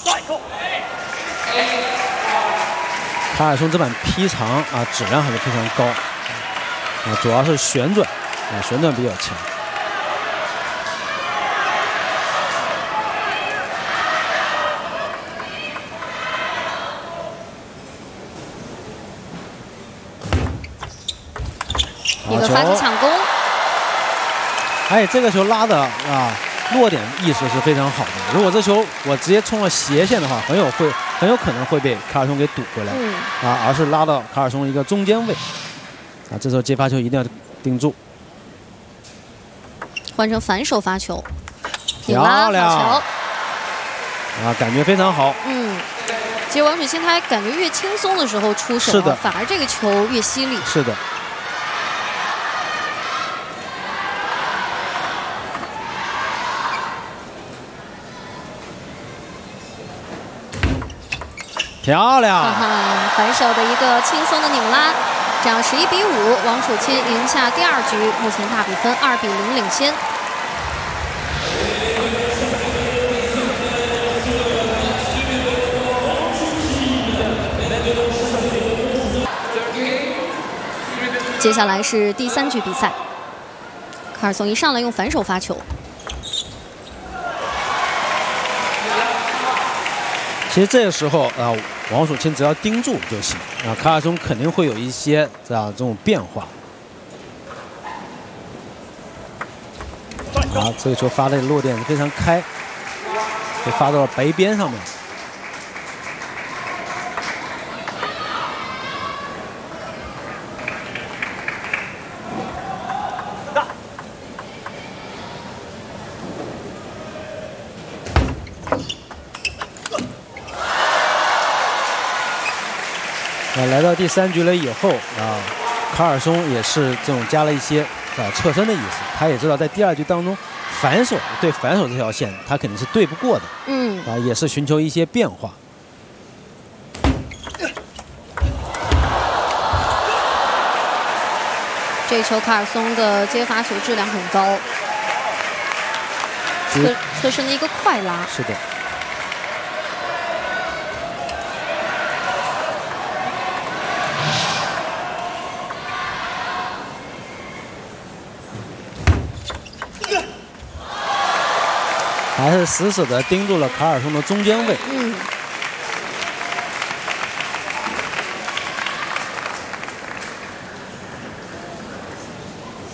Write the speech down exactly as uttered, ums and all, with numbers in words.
卡尔松这板劈长啊，质量还是非常高啊，主要是旋转啊，旋转比较强。 一个发起抢攻， 哎，这个球拉的啊，落点意识是非常好的。如果这球我直接冲了斜线的话，很有会很有可能会被卡尔松给堵回来、嗯、啊，而是拉到卡尔松一个中间位啊。这时候接发球一定要盯住， 换成反手发球， 漂亮，好球啊，感觉非常好。 嗯，其实王楚钦他感觉越轻松的时候出手、啊， 是的， 反而这个球越犀利。 是的。 漂亮！ 哈哈，反手的一个轻松的拧拉，这样十一比五，王楚钦赢下第二局，目前大比分二比零领先。接下来是第三局比赛，卡尔松一上来用反手发球。 其实这个时候啊、呃，王楚钦只要盯住就行啊，卡尔松肯定会有一些这样这种变化。啊，这个球发的落点非常开，就发到了白边上面。啊，来到第三局了以后啊，卡尔松也是这种加了一些啊侧身的意思，他也知道在第二局当中，反手对反手这条线他肯定是对不过的，嗯，啊，也是寻求一些变化。 这球卡尔松的接发球质量很高，侧侧身的一个快拉， 是的。 还是死死的盯住了卡尔松的中间位。嗯。